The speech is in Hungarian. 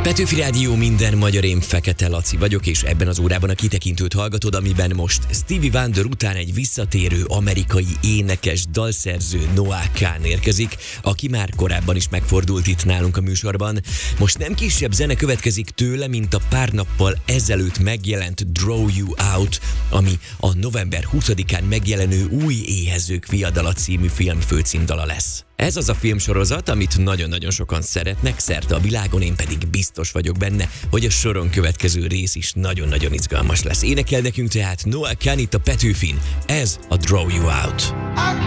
Petőfi Rádió, minden magyar, én Fekete Laci vagyok, és ebben az órában a kitekintőt hallgatod, amiben most Stevie Wonder után egy visszatérő amerikai énekes, dalszerző Noah Kahan érkezik, aki már korábban is megfordult itt nálunk a műsorban. Most nem kisebb zene következik tőle, mint a pár nappal ezelőtt megjelent Draw You Out, ami a november 20-án megjelenő Új éhezők viadala című film főcímdala lesz. Ez az a filmsorozat, amit nagyon-nagyon sokan szeretnek szerte a világon, én pedig biztos vagyok benne, hogy a soron következő rész is nagyon-nagyon izgalmas lesz. Énekel nekünk tehát Noah Kahan itt a Petőfin, ez a Draw You Out.